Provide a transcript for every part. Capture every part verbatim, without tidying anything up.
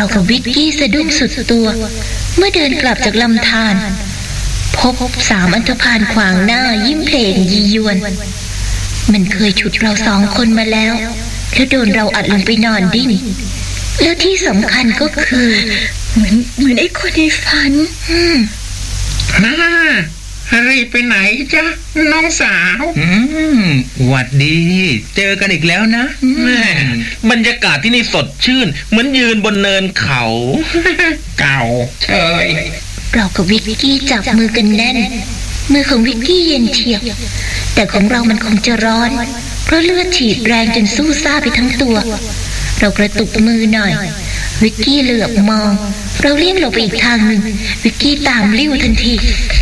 เรากับวิกกี้สะดุ้งสุดตัวเมื่อเดินกลับจากลำธารพบสามอันธพาลขวางหน้ายิ้มเพลงยียวนมันเคยฉุดเราสองคนมาแล้วแล้วโดนเราอัดลงไปนอนดิ้นแล้วที่สำคัญก็คือเหมือนเหมือนไอ้คนในฝันฮ่ารีบไปไหนจ๊ะน้องสาวอืมหวัดดีเจอกันอีกแล้วนะแม่บรรยากาศที่นี่สดชื่นเหมือนยืนบนเนินเขาเก่าเชยเรากับวิกกี้จับมือกันแน่นมือของวิกกี้เย็นเฉียบแต่ของเรามันคงจะร้อนเพราะเลือดฉีดแรงจนสู้ซ่าไปทั้งตัวเรากระตุกมือหน่อยวิกกี้เหลือบมองเราเลี้ยงเราไปอีกทางหนึ่งวิกกี้ตามลิ้วทันที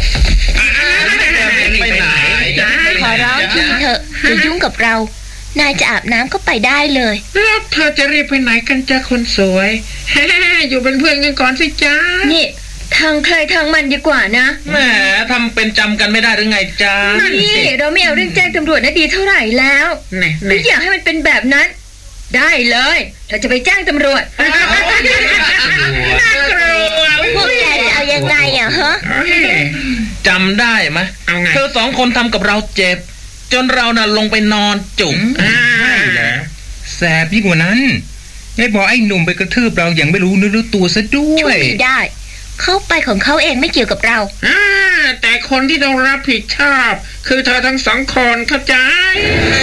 ไปไหนขอร้องทีเถอะอย่ายุ่งกับเรานายจะอาบน้ำก็ไปได้เลยแล้วเธอจะรีบไปไหนกันจ้าคนสวยแฮ่อยู่เป็นเพื่อนกันก่อนสิจ้านี่ทางใครทางมันดีกว่านะแหมทำเป็นจำกันไม่ได้หรือไงจ้านี่เราไม่เอาเรื่องแจ้งตำรวจนะดีเท่าไหร่แล้วไม่อยากให้มันเป็นแบบนั้นได้เลยเราจะไปแจ้งตำรวจน่ากลัวพวกแกจะเอายังไงอ่ะฮะจำได้ไหมเธอสองคนทำกับเราเจ็บจนเราน่ะลงไปนอนจุกใช่แล้วแสบยิ่งกว่านั้นไอ้บอกไอ้หนุ่มไปกระทืบเราอย่างไม่รู้เนื้อรู้ตัวซะด้วยช่วยไม่ได้เข้าไปของเขาเองไม่เกี่ยวกับเราแต่คนที่ต้องรับผิดชอบคือเธอทั้งสองคนเข้าใจ